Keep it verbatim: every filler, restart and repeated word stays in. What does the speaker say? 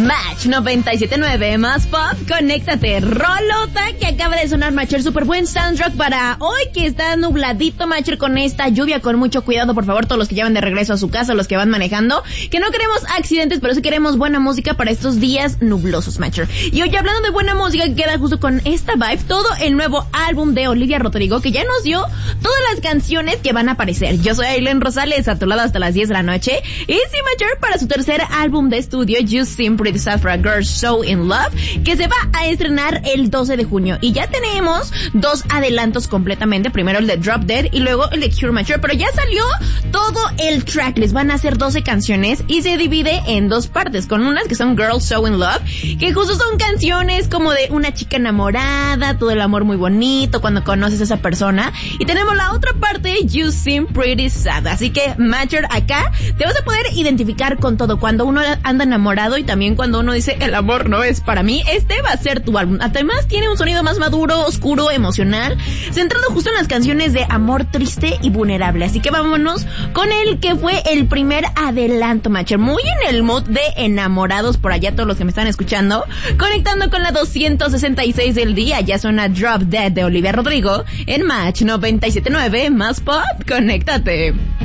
Match noventa y siete punto nueve más pop, conéctate. Rolota que acaba de sonar, Matcher, súper buen soundtrack para hoy que está nubladito, Matcher, con esta lluvia. Con mucho cuidado, por favor, todos los que llevan de regreso a su casa, los que van manejando, que no queremos accidentes, pero sí queremos buena música para estos días nublosos, Matcher. Y hoy, hablando de buena música, queda justo con esta vibe todo el nuevo álbum de Olivia Rodrigo, que ya nos dio todas las canciones que van a aparecer. Yo soy Aileen Rosales, a tu lado hasta las diez de la noche. Y sí, Matcher, para su tercer álbum de estudio, You Seem Pretty Sad for a Girl So In Love, que se va a estrenar el doce de junio. Y ya tenemos dos adelantos completamente. Primero el de Drop Dead y luego el de Cure, Matcher. Pero ya salió todo el track. Les van a hacer doce canciones y se divide en dos partes, con unas que son Girl So In Love, que justo son canciones como de una chica enamorada, todo el amor muy bonito cuando conoces a esa persona. Y tenemos la otra parte, You Seem Pretty Sad. Así que, Matcher, acá te vas a poder identificar con todo, cuando uno anda enamorado y también cuando uno dice el amor no es para mí. Este va a ser tu álbum. Además tiene un sonido más maduro, oscuro, emocional, centrado justo en las canciones de amor triste y vulnerable. Así que vámonos con el que fue el primer adelanto, Matcher, muy en el mood de enamorados por allá, todos los que me están escuchando, conectando con la doscientos sesenta y seis del día. Ya suena Drop Dead de Olivia Rodrigo en Match noventa y siete punto nueve más pop, conéctate.